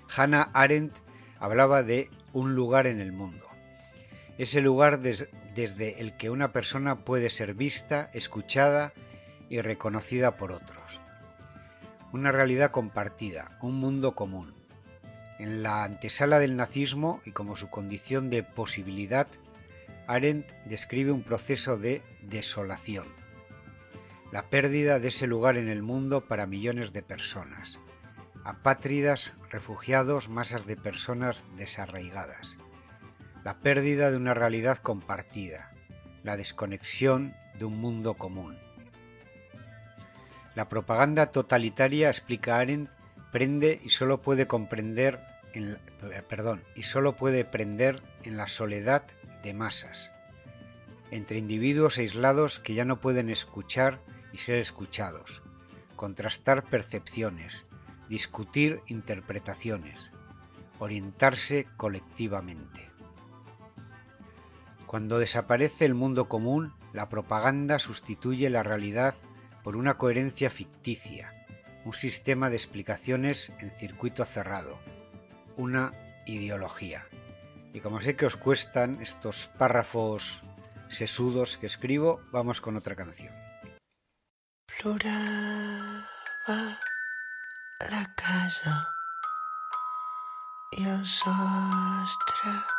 Hannah Arendt hablaba de un lugar en el mundo. Ese lugar desde el que una persona puede ser vista, escuchada y reconocida por otros. Una realidad compartida, un mundo común. En la antesala del nazismo y como su condición de posibilidad, Arendt describe un proceso de desolación. La pérdida de ese lugar en el mundo para millones de personas. Apátridas, refugiados, masas de personas desarraigadas. La pérdida de una realidad compartida. La desconexión de un mundo común. La propaganda totalitaria, explica Arendt, prende y solo puede prender en la soledad de masas, entre individuos aislados que ya no pueden escuchar y ser escuchados, contrastar percepciones, discutir interpretaciones, orientarse colectivamente. Cuando desaparece el mundo común, la propaganda sustituye la realidad por una coherencia ficticia, un sistema de explicaciones en circuito cerrado, una ideología. Y como sé que os cuestan estos párrafos sesudos que escribo, vamos con otra canción. Plorava la casa i el sostre